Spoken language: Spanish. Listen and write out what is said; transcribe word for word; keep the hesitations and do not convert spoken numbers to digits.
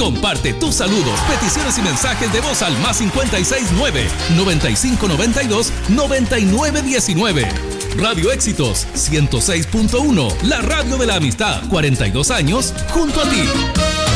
Comparte tus saludos, peticiones y mensajes de voz al más cincuenta y seis nueve, noventa y cinco noventa y dos, noventa y nueve diecinueve. Radio Éxitos ciento seis punto uno, la radio de la amistad, cuarenta y dos años junto a ti.